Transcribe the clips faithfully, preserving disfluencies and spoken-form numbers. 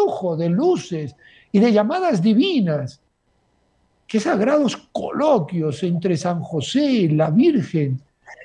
flujo de luces y de llamadas divinas. Qué sagrados coloquios entre San José, la Virgen,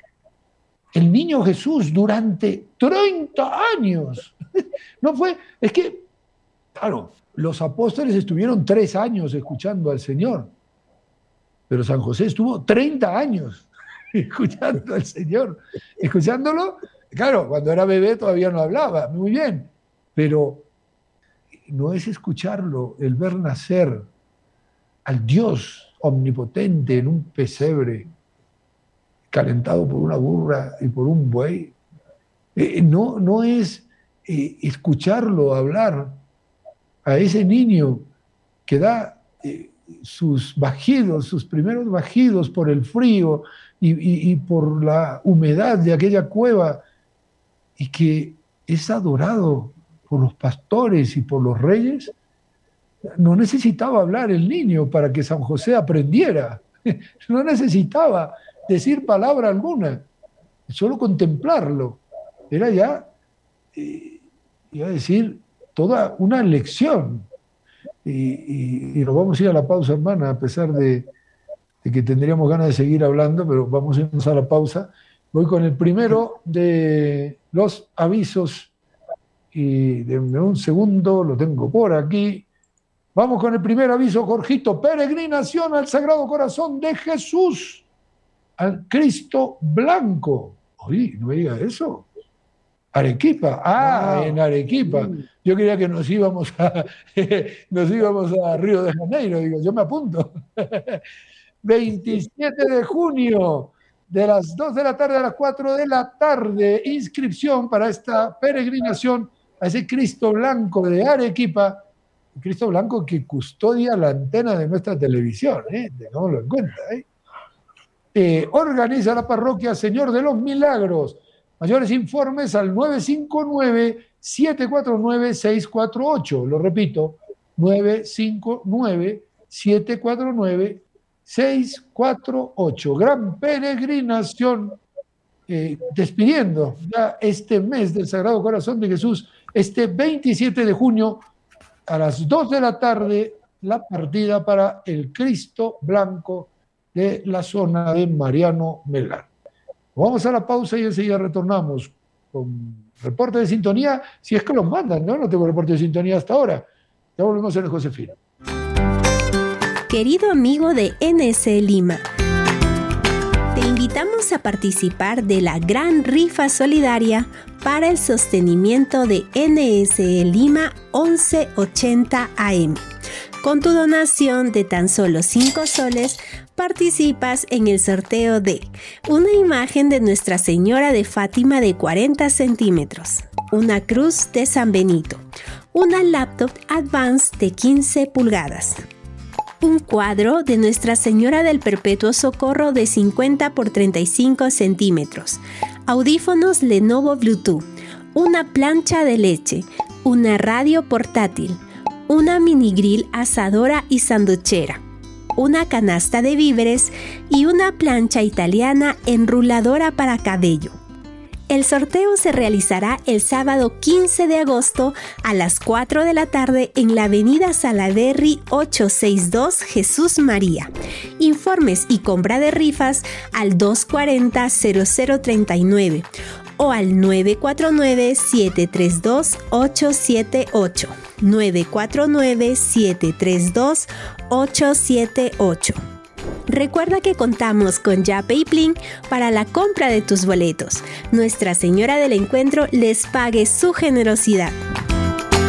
el niño Jesús durante treinta años. No fue, es que, claro, los apóstoles estuvieron tres años escuchando al Señor, pero San José estuvo treinta años escuchando al Señor, escuchándolo. Claro, cuando era bebé todavía no hablaba, muy bien, pero no es escucharlo, el ver nacer al Dios omnipotente en un pesebre, calentado por una burra y por un buey. Eh, no, no es eh, escucharlo hablar a ese niño que da eh, sus bajidos, sus primeros bajidos por el frío y, y, y por la humedad de aquella cueva, y que es adorado por los pastores y por los reyes. No necesitaba hablar el niño para que San José aprendiera. No necesitaba decir palabra alguna, solo contemplarlo. Era ya, eh, iba a decir, toda una lección. Y, y, y nos vamos a ir a la pausa, hermana, a pesar de, de que tendríamos ganas de seguir hablando, pero vamos a irnos a la pausa. Voy con el primero de los avisos, y denme un segundo, lo tengo por aquí. Vamos con el primer aviso, Jorgito. Peregrinación al Sagrado Corazón de Jesús, al Cristo Blanco. Oye, no me diga eso. Arequipa. Ah, wow. En Arequipa. Yo creía que nos íbamos a, nos íbamos a Río de Janeiro. Digo, yo me apunto. veintisiete de junio, de las dos de la tarde a las cuatro de la tarde. Inscripción para esta peregrinación a ese Cristo Blanco de Arequipa. Cristo Blanco que custodia la antena de nuestra televisión, ¿eh? Tengámoslo en cuenta, ¿eh? Eh, organiza la parroquia Señor de los Milagros. Mayores informes al nueve cinco nueve, siete cuatro nueve, seis cuatro ocho. Lo repito, nueve cinco nueve, siete cuatro nueve, seis cuatro ocho. Gran peregrinación, eh, despidiendo ya este mes del Sagrado Corazón de Jesús, este veintisiete de junio, a las dos de la tarde, la partida para el Cristo Blanco de la zona de Mariano Melgar. Vamos a la pausa y enseguida retornamos con reporte de sintonía, si es que los mandan, ¿no? No tengo reporte de sintonía hasta ahora. Ya volvemos en el Josefino. Querido amigo de N S Lima, te invitamos a participar de la gran rifa solidaria para el sostenimiento de N S Lima once ochenta A M. Con tu donación de tan solo cinco soles, participas en el sorteo de una imagen de Nuestra Señora de Fátima de cuarenta centímetros, una cruz de San Benito, una laptop Advance de quince pulgadas, un cuadro de Nuestra Señora del Perpetuo Socorro de cincuenta por treinta y cinco centímetros, audífonos Lenovo Bluetooth, una plancha de leche, una radio portátil, una mini grill asadora y sanduchera, una canasta de víveres y una plancha italiana enruladora para cabello. El sorteo se realizará el sábado quince de agosto a las cuatro de la tarde en la avenida Salaverry ochocientos sesenta y dos Jesús María. Informes y compra de rifas al dos cuatro cero, cero cero tres nueve o al nueve cuatro nueve, siete tres dos, ocho siete ocho. nueve cuatro nueve, siete tres dos, ocho siete ocho. Recuerda que contamos con Yape y Plin para la compra de tus boletos. Nuestra Señora del Encuentro les pague su generosidad.